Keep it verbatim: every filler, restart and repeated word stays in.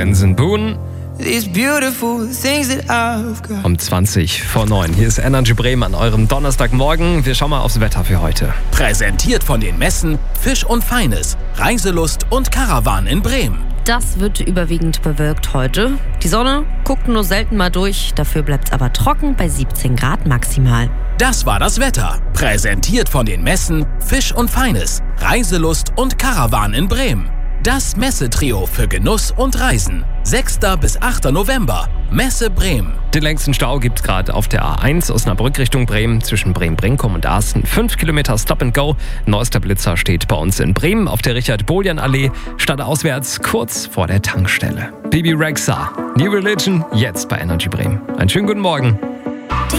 Benson Boone. These beautiful things that I've got. Um zwanzig vor neun. Hier ist Energy Bremen an eurem Donnerstagmorgen. Wir schauen mal aufs Wetter für heute. Präsentiert von den Messen Fisch und Feines, Reiselust und Caravan in Bremen. Das wird überwiegend bewölkt heute. Die Sonne guckt nur selten mal durch, dafür bleibt es aber trocken bei siebzehn Grad maximal. Das war das Wetter. Präsentiert von den Messen Fisch und Feines, Reiselust und Caravan in Bremen. Das Messetrio für Genuss und Reisen. sechster bis achter November. Messe Bremen. Den längsten Stau gibt's gerade auf der A eins Osnabrück Richtung Bremen zwischen Bremen-Brinkum und Arsten. Fünf Kilometer Stop and Go. Neuester Blitzer steht bei uns in Bremen auf der Richard-Bolian-Allee. Stadtauswärts kurz vor der Tankstelle. Bibi Rexha, New Religion, jetzt bei Energy Bremen. Einen schönen guten Morgen.